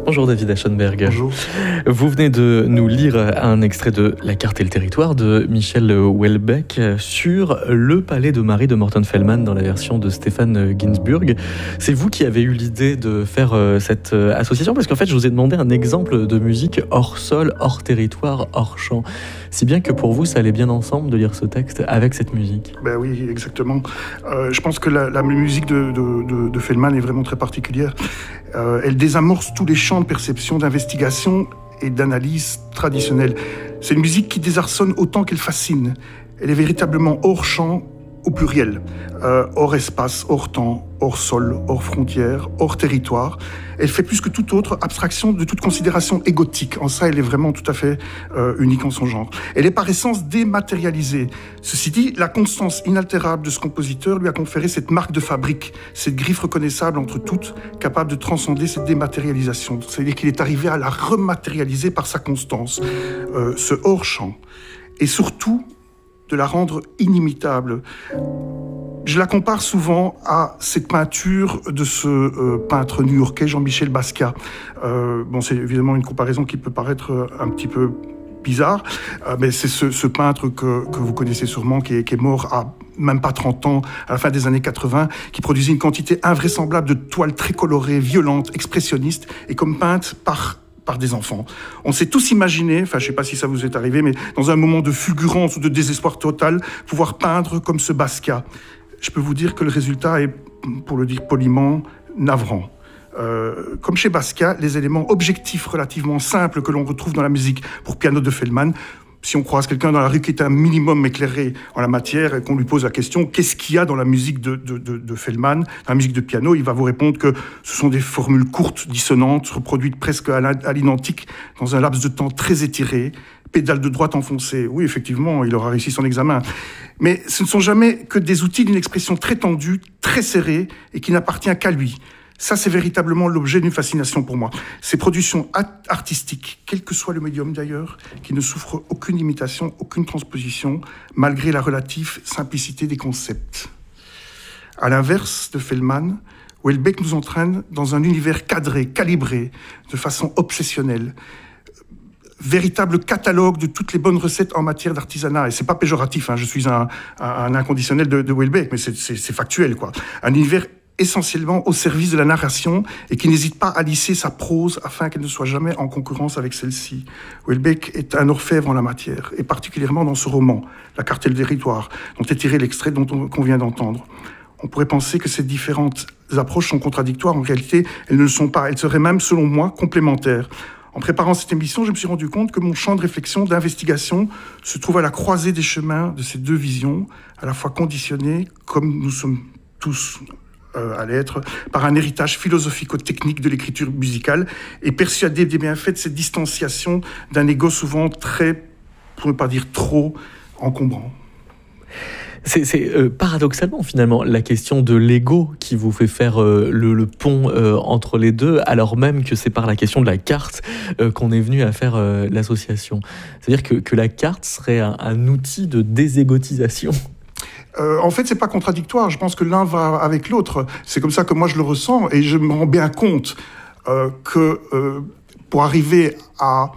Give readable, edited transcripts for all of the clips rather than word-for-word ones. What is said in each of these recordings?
Bonjour David Aschenberg. Bonjour. Vous venez de nous lire un extrait de La carte et le territoire de Michel Houellebecq sur le palais de Marie de Morton Feldman dans la version de Stéphane Gainsbourg. C'est vous qui avez eu l'idée de faire cette association parce qu'en fait je vous ai demandé un exemple de musique hors sol, hors territoire, hors champ. Si bien que pour vous ça allait bien ensemble de lire ce texte avec cette musique. Ben oui, exactement. Je pense que la musique de Feldman est vraiment très particulière. Elle désamorce tous les champs de perception, d'investigation et d'analyse traditionnelle. C'est une musique qui désarçonne autant qu'elle fascine. Elle est véritablement hors champ au pluriel, hors espace, hors temps, hors sol, hors frontières, hors territoire. Elle fait plus que toute autre abstraction de toute considération égotique. En ça, elle est vraiment tout à fait unique en son genre. Elle est par essence dématérialisée. Ceci dit, la constance inaltérable de ce compositeur lui a conféré cette marque de fabrique, cette griffe reconnaissable entre toutes, capable de transcender cette dématérialisation. C'est-à-dire qu'il est arrivé à la rematérialiser par sa constance, ce hors-champ. Et surtout, de la rendre inimitable. Je la compare souvent à cette peinture de ce peintre new-yorkais Jean-Michel Basquiat. C'est évidemment une comparaison qui peut paraître un petit peu bizarre, mais c'est ce peintre que vous connaissez sûrement, qui est mort à même pas 30 ans, à la fin des années 80, qui produisait une quantité invraisemblable de toiles très colorées, violentes, expressionnistes, et comme peintes par des enfants. On s'est tous imaginé, je ne sais pas si ça vous est arrivé, mais dans un moment de fulgurance ou de désespoir total, pouvoir peindre comme ce Basquiat. Je peux vous dire que le résultat est, pour le dire poliment, navrant. Comme chez Basquiat, les éléments objectifs relativement simples que l'on retrouve dans la musique pour piano de Feldman, si on croise quelqu'un dans la rue qui est un minimum éclairé en la matière et qu'on lui pose la question « Qu'est-ce qu'il y a dans la musique de Feldman ?» Dans la musique de piano, il va vous répondre que ce sont des formules courtes, dissonantes, reproduites presque à l'identique dans un laps de temps très étiré, pédale de droite enfoncée. Oui, effectivement, il aura réussi son examen. Mais ce ne sont jamais que des outils d'une expression très tendue, très serrée et qui n'appartient qu'à lui. Ça, c'est véritablement l'objet d'une fascination pour moi. Ces productions artistiques, quel que soit le médium d'ailleurs, qui ne souffrent aucune imitation, aucune transposition, malgré la relative simplicité des concepts. À l'inverse de Feldman, Houellebecq nous entraîne dans un univers cadré, calibré, de façon obsessionnelle. Véritable catalogue de toutes les bonnes recettes en matière d'artisanat. Et c'est pas péjoratif, je suis un inconditionnel de Houellebecq, mais c'est factuel, quoi. Un univers essentiellement au service de la narration et qui n'hésite pas à lisser sa prose afin qu'elle ne soit jamais en concurrence avec celle-ci. Houellebecq est un orfèvre en la matière, et particulièrement dans ce roman, La carte et le territoire, dont est tiré l'extrait qu'on vient d'entendre. On pourrait penser que ces différentes approches sont contradictoires. En réalité, elles ne le sont pas. Elles seraient même, selon moi, complémentaires. En préparant cette émission, je me suis rendu compte que mon champ de réflexion, d'investigation, se trouve à la croisée des chemins de ces deux visions, à la fois conditionnées, comme nous sommes tous à l'être, par un héritage philosophico-technique de l'écriture musicale et persuadé des bienfaits de cette distanciation d'un ego souvent très, pour ne pas dire trop, encombrant. C'est paradoxalement finalement la question de l'ego qui vous fait faire le pont entre les deux, alors même que c'est par la question de la carte qu'on est venu à faire l'association. C'est-à-dire que la carte serait un outil de déségotisation. En fait, c'est pas contradictoire. Je pense que l'un va avec l'autre. C'est comme ça que moi je le ressens, et je me rends bien compte que pour arriver à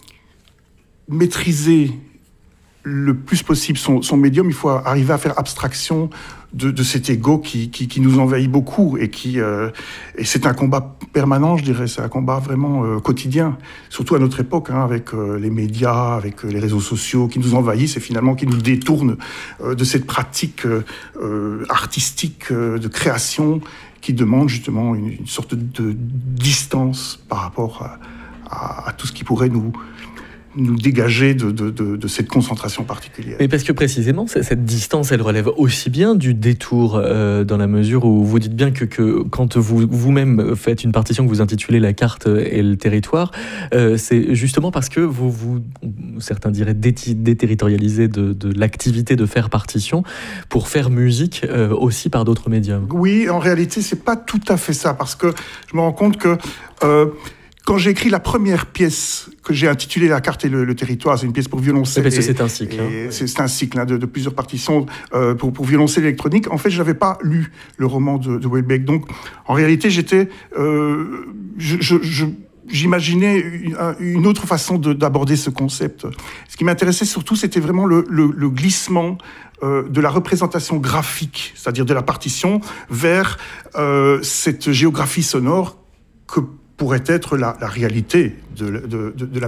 maîtriser le plus possible son médium, il faut arriver à faire abstraction de cet ego qui nous envahit beaucoup et et c'est un combat permanent, je dirais. C'est un combat vraiment quotidien, surtout à notre époque, avec les médias, avec les réseaux sociaux qui nous envahissent et finalement qui nous détournent de cette pratique artistique de création qui demande justement une sorte de distance par rapport à tout ce qui pourrait nous dégager de cette concentration particulière. Mais parce que précisément, cette distance, elle relève aussi bien du détour, dans la mesure où vous dites bien que quand vous-même faites une partition que vous intitulez La carte et le territoire, c'est justement parce que vous certains diraient déterritorialisez de l'activité de faire partition pour faire musique aussi par d'autres médiums. Oui, en réalité, c'est pas tout à fait ça, parce que je me rends compte que quand j'ai écrit la première pièce que j'ai intitulée La carte et le territoire, c'est une pièce pour violoncelle. Parce que c'est un cycle. C'est un cycle de plusieurs partitions pour violoncelle électronique. En fait, je n'avais pas lu le roman de Houellebecq. Donc, en réalité, j'imaginais une autre façon d'aborder ce concept. Ce qui m'intéressait surtout, c'était vraiment le glissement de la représentation graphique, c'est-à-dire de la partition, vers cette géographie sonore que pourrait être la réalité de la